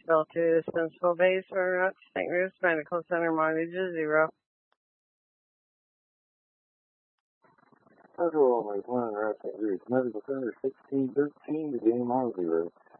Bell to the Sensible Base or not St. Ruth's Medical Center, mileage is 0. Federal on my plan, St. Ruth's Medical Center, 1613 to game on 0.